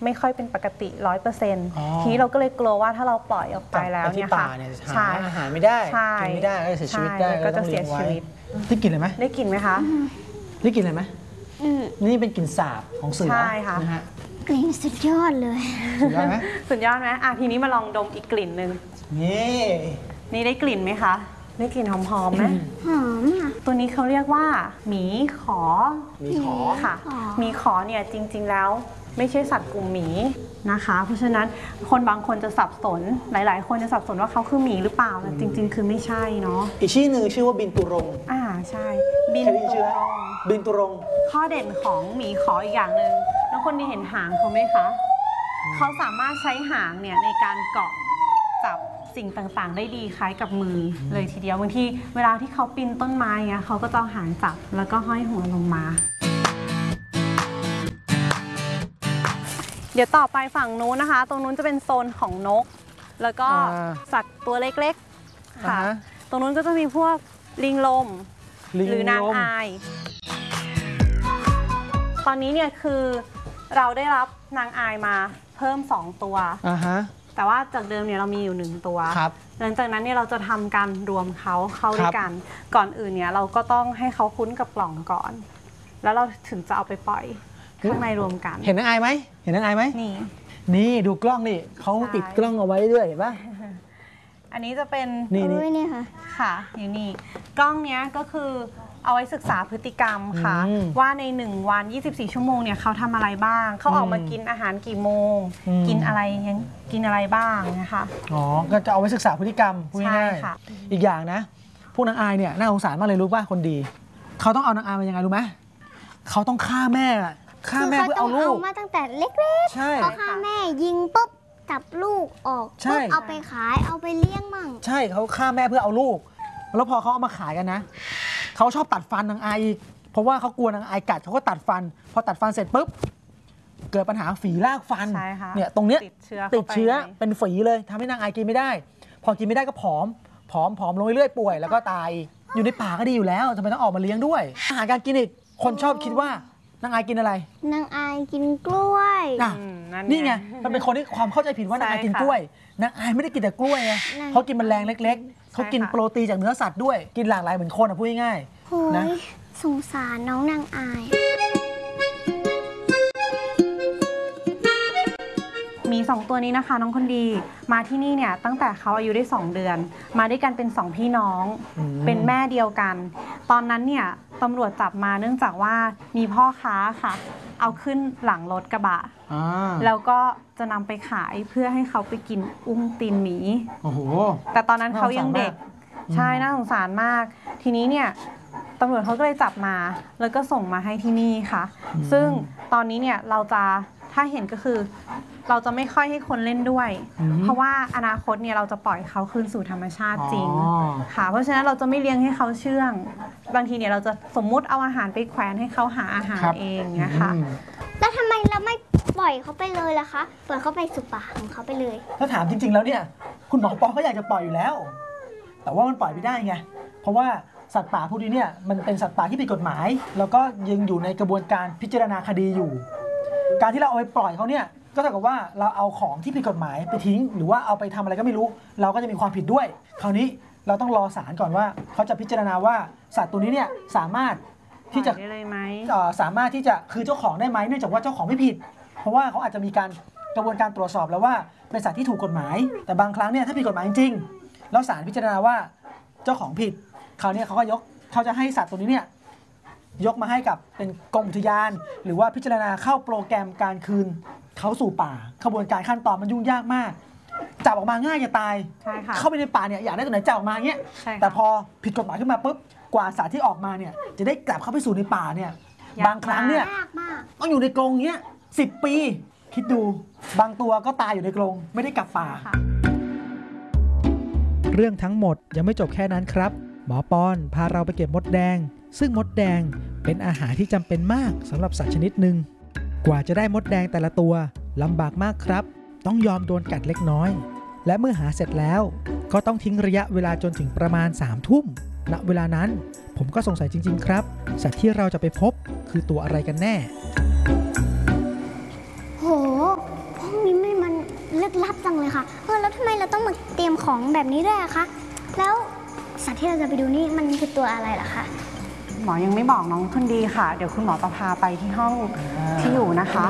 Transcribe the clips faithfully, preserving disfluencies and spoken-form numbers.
ไม่ค่อยเป็นปกติร้อยเปอร์เซ็นต์ทีนี้เราก็เลยกลัวว่าถ้าเราปล่อยออกไปแล้วเนี่ยค่ะหาอาหารไม่ได้กินไม่ได้ก็เสียชีวิตได้ก็จะเสียชีวิตได้กลิ่นอะไรไหมได้กลิ่นไหมคะได้กลิ่นอะไรไหมนี่เป็นกลิ่นสาบของเสือใช่ค่ะกลิ่นสุดยอดเลยสุดยอดไหมสุดยอดไหมอ่ะทีนี้มาลองดมอีกกลิ่นหนึ่งนี่นี่ได้กลิ่นไหมคะได้กลิ่นหอมๆไหมหอมอ่ะตัวนี้เขาเรียกว่าหมีขอหมีขอค่ะหมีขอเนี่ยจริงๆแล้วไม่ใช่สัตว์กลุ่มหมีนะคะเพราะฉะนั้นคนบางคนจะสับสนหลายๆคนจะสับสนว่าเขาคือหมีหรือเปล่าแต่จริงๆคือไม่ใช่เนาะอีกชื่อหนึ่งชื่อว่าบินตุรงอ่าใช่บินตุรงบินตุรงข้อเด่นของหมีขออีกอย่างหนึ่งน้องคนนี้เห็นหางเขาไหมคะเขาสามารถใช้หางเนี่ยในการเกาะจับสิ่งต่างๆได้ดีคล้ายกับมือเลยทีเดียวบางทีเวลาที่เขาปีนต้นไม้เงี้ยเขาก็จะหางจับแล้วก็ห้อยหัวลงมาเดี๋ยวต่อไปฝั่งนู้นนะคะตรงนู้นจะเป็นโซนของนกแล้วก็สัตว์ตัวเล็กๆค่ะตรงนู้นก็จะมีพวกลิงลมหรือนางอายตอนนี้เนี่ยคือเราได้รับนางอายมาเพิ่มสองตัวแต่ว่าจากเดิมเนี่ยเรามีอยู่หนึ่งตัวหลังจากนั้นเนี่ยเราจะทำการรวมเขาเข้าด้วยกันก่อนอื่นเนี่ยเราก็ต้องให้เขาคุ้นกับกล่องก่อนแล้วเราถึงจะเอาไปปล่อยข้างในรวมกันเห็นนางอายไหมเห็นนางอายไหมนี่นี่ดูกล้องนี่เขาติดกล้องเอาไว้ด้วยเห็นปะอันนี้จะเป็นนี่นี่ค่ะค่ะอยู่นี่กล้องเนี้ยก็คือเอาไว้ศึกษาพฤติกรรมค่ะว่าในหนึ่งวันยี่สิบสี่ชั่วโมงเนี่ยเขาทำอะไรบ้างเขาออกมากินอาหารกี่โมงกินอะไรยังกินอะไรบ้างนะคะอ๋อก็จะเอาไว้ศึกษาพฤติกรรมพูดง่ายๆอีกอย่างนะพวกนางอายเนี่ยน่าสงสารมากเลยรู้ป่ะคนดีเขาต้องเอานางอายมายังไงรู้ไหมเขาต้องฆ่าแม่ฆ่าแม่เพื่อเอาลูกมาตั้งแต่เล็กๆเขาฆ่าแม่ยิงปุ๊บจับลูกออกปุ๊บเอาไปขายเอาไปเลี้ยงมั่งใช่เขาฆ่าแม่เพื่อเอาลูกแล้วพอเขาเอามาขายกันนะเขาชอบตัดฟันนางอายอีกเพราะว่าเขากลัวนางอายกัดเขาก็ตัดฟันพอตัดฟันเสร็จปุ๊บเกิดปัญหาฝีรากฟันเนี่ยตรงเนี้ยติดเชื้อเป็นฝีเลยทำให้นางอายกินไม่ได้พอกินไม่ได้ก็ผอมผอมผอมลงเรื่อยๆป่วยแล้วก็ตายอยู่ในป่าก็ดีอยู่แล้วทำไมต้องออกมาเลี้ยงด้วยอาหารการกินอีกคนชอบคิดว่านางอายกินอะไรนางอายกินกล้วยนี่ไงมันเป็นคนที่ความเข้าใจผิดว่านางอายกินกล้วยนางอายไม่ได้กินแต่กล้วยไงเขากินแมลงเล็กๆเขากินโปรตีนจากเนื้อสัตว์ด้วยกินหลากหลายเหมือนคนอ่ะพูดง่ายๆนะสงสารน้องนางอายมีสองตัวนี้นะคะน้องคนดีมาที่นี่เนี่ยตั้งแต่เขาอายุได้สองเดือนมาด้วยกันเป็นสองพี่น้องเป็นแม่เดียวกันตอนนั้นเนี่ยตำรวจจับมาเนื่องจากว่ามีพ่อค้าค่ะเอาขึ้นหลังรถกระบะแล้วก็จะนำไปขายเพื่อให้เขาไปกินอุ้งตีนหมีโอ้โหแต่ตอนนั้นเขายังเด็กใช่น่าสงสารมากทีนี้เนี่ยตำรวจเขาก็เลยจับมาแล้วก็ส่งมาให้ที่นี่ค่ะซึ่งตอนนี้เนี่ยเราจะถ้าเห็นก็คือเราจะไม่ค่อยให้คนเล่นด้วยเพราะว่าอนาคตเนี่ยเราจะปล่อยเขาคืนสู่ธรรมชาติจริงค่ะเพราะฉะนั้นเราจะไม่เลี้ยงให้เขาเชื่องบางทีเนี่ยเราจะสมมุติเอาอาหารไปแขวนให้เขาหาอาหารเองนะคะแล้วทำไมเราไม่ปล่อยเขาไปเลยล่ะคะปล่อยเขาไปสู่ป่าของเขาไปเลยถ้าถามจริงๆแล้วเนี่ยคุณหมอปอก็อยากจะปล่อยอยู่แล้วแต่ว่ามันปล่อยไม่ได้ไงเพราะว่าสัตว์ป่าพวกนี้เนี่ยมันเป็นสัตว์ป่าที่ผิดกฎหมายแล้วก็ยังอยู่ในกระบวนการพิจารณาคดีอยู่การที่เราเอาไปปล่อยเขาเนี่ยก็เท่ากับว่าเราเอาของที่ผิดกฎหมายไปทิ้งหรือว่าเอาไปทำอะไรก็ไม่รู้เราก็จะมีความผิดด้วยคราวนี้เราต้องรอศาลก่อนว่าเขาจะพิจารณาว่าสัตว์ตัวนี้เนี่ยสามารถที่จะสามารถที่จะคือเจ้าของได้ไหมเนื่องจากว่าเจ้าของไม่ผิดเพราะว่าเขาอาจจะมีการกระบวนการตรวจสอบแล้วว่าเป็นสัตว์ที่ถูกกฎหมายแต่บางครั้งเนี่ยถ้าผิดกฎหมายจริงๆแล้วศาลพิจารณาว่าเจ้าของผิดคราวนี้เขาก็ยกเขาจะให้สัตว์ตัวนี้เนี่ยยกมาให้กับเป็นกรมอุทยานหรือว่าพิจารณาเข้าโปรแกรมการคืนเขาสู่ป่าขบวนการขั้นตอนมันยุ่งยากมากจับออกมาง่ายจะตายเข้าไปในป่าเนี่ยอยากได้ตัวไหนจับออกมาเงี้ยแต่พอผิดกฎหมายขึ้นมาปุ๊บกว่าสัตว์ที่ออกมาเนี่ยจะได้กลับเข้าไปสู่ในป่าเนี่ยบางครั้งเนี่ยต้องอยู่ในกรงเงี้ยสิบปีคิดดูบางตัวก็ตายอยู่ในกรงไม่ได้กลับป่าเรื่องทั้งหมดยังไม่จบแค่นั้นครับหมอปอนพาเราไปเก็บมดแดงซึ่งมดแดงเป็นอาหารที่จำเป็นมากสำหรับสัตว์ชนิดหนึ่งกว่าจะได้มดแดงแต่ละตัวลำบากมากครับต้องยอมโดนกัดเล็กน้อยและเมื่อหาเสร็จแล้วก็ต้องทิ้งระยะเวลาจนถึงประมาณสามทุ่มณเวลานั้นผมก็สงสัยจริงๆครับสัตว์ที่เราจะไปพบคือตัวอะไรกันแน่โหดลับจังเลยค่ะเออแล้วทำไมเราต้องมาเตรียมของแบบนี้ด้วยอะคะแล้วสัตว์ที่เราจะไปดูนี่มันคือตัวอะไรล่ะคะหมอยังไม่บอกน้องคนดีค่ะเดี๋ยวคุณหมอจะพาไปที่ห้องที่อยู่นะคะ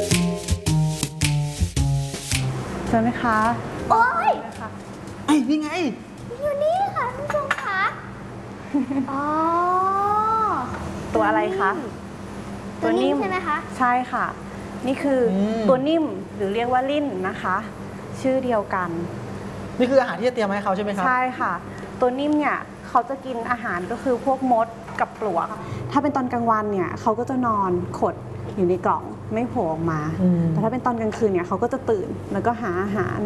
เจอไหมคะโอ๊ยไอ้นี่ไงอยู่นี่ค่ะท่านผู้ชมคะอ๋อตัวอะไรคะตัวนิ่มใช่ไหมคะใช่ค่ะนี่คือตัวนิ่มหรือเรียกว่าลิ่นนะคะชื่อเดียวกันนี่คืออาหารที่จะเตรียมให้เขาใช่ไหมครับใช่ค่ะตัวนิ่มเนี่ยเขาจะกินอาหารก็คือพวกมดกับปลวกถ้าเป็นตอนกลางวันเนี่ยเขาก็จะนอนขดอยู่ในกล่องไม่โผล่ออกมาแต่ถ้าเป็นตอนกลางคืนเนี่ยเขาก็จะตื่นแล้วก็หาอาหาร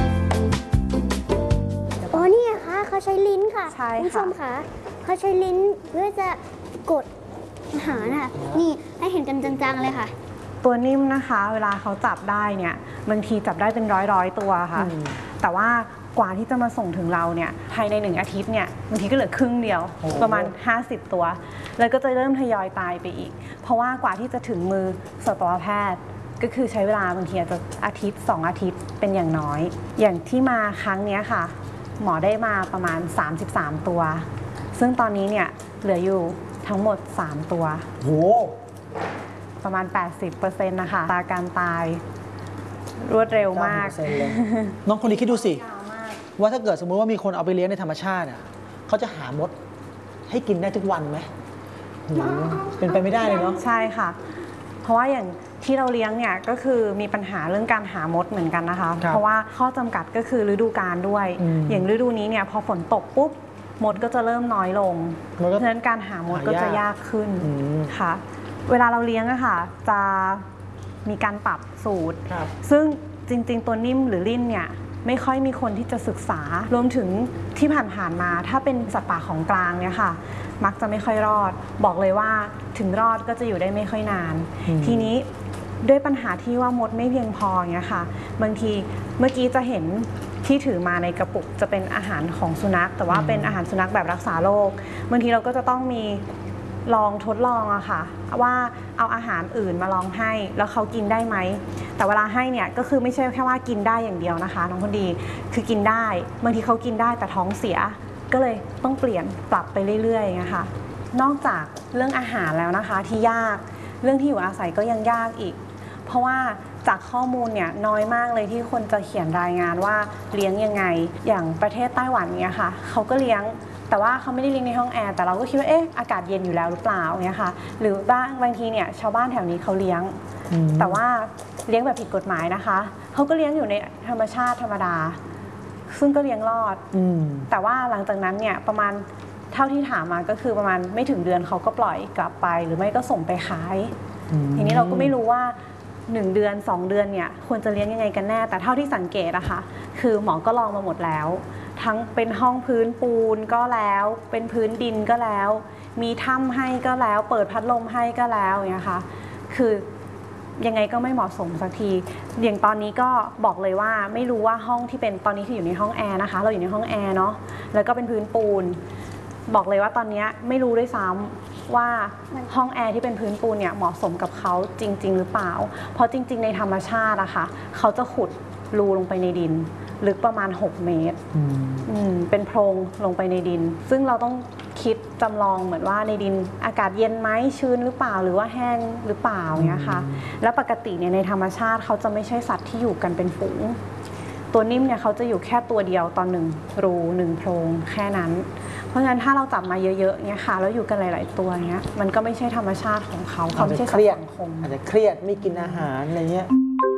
อ๋อนี่ค่ะเขาใช้ลิ้นค่ะใช่ค่ะผู้ชมค่ะเขาใช้ลิ้นเพื่อจะกดอาหารน่ะนี่ให้เห็นกันจังๆเลยค่ะตัวนิ่มนะคะเวลาเขาจับได้เนี่ยบางทีจับได้เป็นร้อยร้อยตัวค่ะแต่ว่ากว่าที่จะมาส่งถึงเราเนี่ยภายในหนึ่งอาทิตย์เนี่ยบางทีก็เหลือครึ่งเดียวประมาณห้าสิบตัวแล้วก็จะเริ่มทยอยตายไปอีกเพราะว่ากว่าที่จะถึงมือสัตวแพทย์ก็คือใช้เวลาบางทีอาจจะอาทิตย์สองอาทิตย์เป็นอย่างน้อยอย่างที่มาครั้งนี้ค่ะหมอได้มาประมาณสามสิบสามตัวซึ่งตอนนี้เนี่ยเหลืออยู่ทั้งหมดสามตัวโหประมาณ แปดสิบเปอร์เซ็นต์ นะคะตาการตายรวดเร็วมากน้องคนนี้คิดดูสิว่าถ้าเกิดสมมุติว่ามีคนเอาไปเลี้ยงในธรรมชาติอ่ะเขาจะหามดให้กินได้ทุกวันไหมเป็นไปไม่ได้เลยเนาะใช่ค่ะเพราะว่าอย่างที่เราเลี้ยงเนี่ยก็คือมีปัญหาเรื่องการหามดเหมือนกันนะคะเพราะว่าข้อจำกัดก็คือฤดูกาลด้วยอย่างฤดูนี้เนี่ยพอฝนตกปุ๊บมดก็จะเริ่มน้อยลงเพราะฉะนั้นการหามดก็จะยากขึ้นค่ะเวลาเราเลี้ยงอะค่ะจะมีการปรับสูตรซึ่งจริงๆตัวนิ่มหรือลิ่นเนี่ยไม่ค่อยมีคนที่จะศึกษารวมถึงที่ผ่านๆมาถ้าเป็นสัตว์ป่าของกลางเนี่ยค่ะมักจะไม่ค่อยรอดบอกเลยว่าถึงรอดก็จะอยู่ได้ไม่ค่อยนานทีนี้ด้วยปัญหาที่ว่ามดไม่เพียงพออย่างเงี้ยค่ะบางทีเมื่อกี้จะเห็นที่ถือมาในกระปุกจะเป็นอาหารของสุนัขแต่ว่าเป็นอาหารสุนัขแบบรักษาโรคบางทีเราก็จะต้องมีลองทดลองอะค่ะว่าเอาอาหารอื่นมาลองให้แล้วเขากินได้ไหมแต่เวลาให้เนี่ยก็คือไม่ใช่แค่ว่ากินได้อย่างเดียวนะคะน้องคนดีคือกินได้บางทีเขากินได้แต่ท้องเสียก็เลยต้องเปลี่ยนปรับไปเรื่อยๆนะคะนอกจากเรื่องอาหารแล้วนะคะที่ยากเรื่องที่อยู่อาศัยก็ยังยากอีกเพราะว่าจากข้อมูลเนี่ยน้อยมากเลยที่คนจะเขียนรายงานว่าเลี้ยงยังไงอย่างประเทศไต้หวันเนี่ยค่ะเขาก็เลี้ยงแต่ว่าเขาไม่ได้เลี้ยงในห้องแอร์แต่เราก็คิดว่าเอ๊ะอากาศเย็นอยู่แล้วหรือเปล่าเนี่ยค่ะหรือบ้างบางทีเนี่ยชาวบ้านแถวนี้เขาเลี้ยงแต่ว่าเลี้ยงแบบผิดกฎหมายนะคะเขาก็เลี้ยงอยู่ในธรรมชาติธรรมดาซึ่งก็เลี้ยงรอดแต่ว่าหลังจากนั้นเนี่ยประมาณเท่าที่ถามมาก็คือประมาณไม่ถึงเดือนเขาก็ปล่อยกลับไปหรือไม่ก็ส่งไปขายทีนี้เราก็ไม่รู้ว่าหนึ่งเดือนสองเดือนเนี่ยควรจะเลี้ยงยังไงกันแน่แต่เท่าที่สังเกตอะค่ะคือหมอก็ลองมาหมดแล้วทั้งเป็นห้องพื้นปูนก็แล้วเป็นพื้นดินก็แล้วมีถ้ำให้ก็แล้วเปิดพัดลมให้ก็แล้วอย่างเงี้ยค่ะคือยังไงก็ไม่เหมาะสมสักทีอย่างตอนนี้ก็บอกเลยว่าไม่รู้ว่าห้องที่เป็นตอนนี้คืออยู่ในห้องแอร์นะคะเราอยู่ในห้องแอร์เนาะแล้วก็เป็นพื้นปูนบอกเลยว่าตอนนี้ไม่รู้ด้วยซ้ำว่าห้องแอร์ที่เป็นพื้นปูนเนี่ยเหมาะสมกับเขาจริงๆหรือเปล่าเพราะจริงๆในธรรมชาติอะค่ะเขาจะขุดรูลงไปในดินลึกประมาณหกเมตรเป็นโพรงลงไปในดินซึ่งเราต้องคิดจำลองเหมือนว่าในดินอากาศเย็นไหมชื้นหรือเปล่าหรือว่าแห้งหรือเปล่าเนี้ยค่ะแล้วปกติเนี่ยในธรรมชาติเขาจะไม่ใช่สัตว์ที่อยู่กันเป็นฝูงตัวนิ่มเนี่ยเขาจะอยู่แค่ตัวเดียวตอนหนึ่งรูหนึ่งโพรงแค่นั้นเพราะฉะนั้นถ้าเราจับมาเยอะๆเนี่ยค่ะแล้วอยู่กันหลายๆตัวเนี้ยมันก็ไม่ใช่ธรรมชาติของเขาเขาไม่ใช่สัตว์สังคมอาจจะเครียดไม่กินอาหารอะไรเงี้ย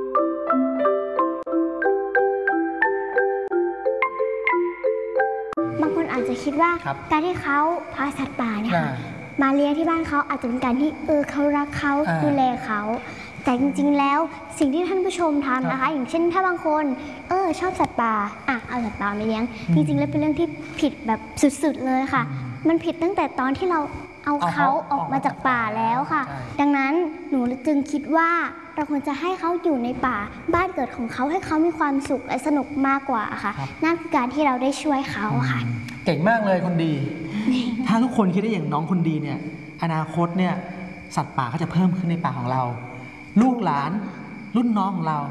บางคนอาจจะคิดว่าการที่เขาพาสัตว์ป่าเนี่ยมาเลี้ยงที่บ้านเขาอาจจะเป็นการที่เออเขารักเขาดูแลเขาแต่จริงๆแล้วสิ่งที่ท่านผู้ชมทำนะคะอย่างเช่นถ้าบางคนเออชอบสัตว์ป่าอ่ะเอาสัตว์ป่ามาเลี้ยงจริงๆแล้วเป็นเรื่องที่ผิดแบบสุดๆเลยค่ะมันผิดตั้งแต่ตอนที่เราเอาเขาออกมาจากป่าแล้วค่ะดังนั้นหนูจึงคิดว่าเราควรจะให้เขาอยู่ในป่าบ้านเกิดของเขาให้เขามีความสุขและสนุกมากกว่าค่ะนั่นคือการที่เราได้ช่วยเขาค่ะเก่งมากเลยคนดี ถ้าทุกคนคิดได้อย่างน้องคนดีเนี่ยอนาคตเนี่ยสัตว์ป่าก็จะเพิ่มขึ้นในป่าของเราลูกหลานรุ่นน้องของเรา